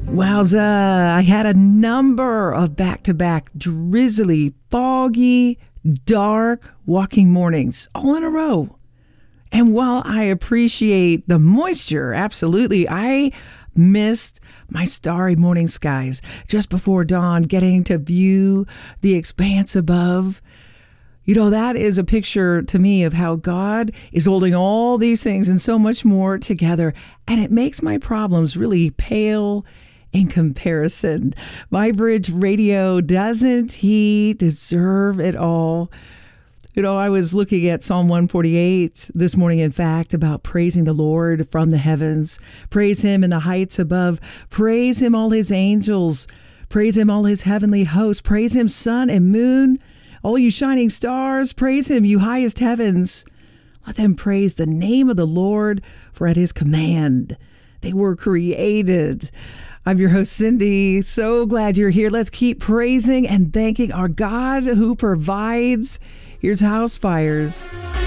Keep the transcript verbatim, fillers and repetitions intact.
Wowza, I had a number of back-to-back drizzly, foggy, dark walking mornings all in a row. And while I appreciate the moisture, absolutely, I missed my starry morning skies just before dawn, getting to view the expanse above. You know, that is a picture to me of how God is holding all these things and so much more together. And it makes my problems really pale in comparison. My Bridge Radio, doesn't he deserve it all? You know, I was looking at Psalm one forty-eight this morning, in fact, about praising the Lord from the heavens. Praise him in the heights above. Praise him, all his angels. Praise him, all his heavenly hosts. Praise him, sun and moon. All you shining stars. Praise him, you highest heavens. Let them praise the name of the Lord, for at his command they were created. I'm your host, Cindy. So glad you're here. Let's keep praising and thanking our God who provides. Here's House Fires.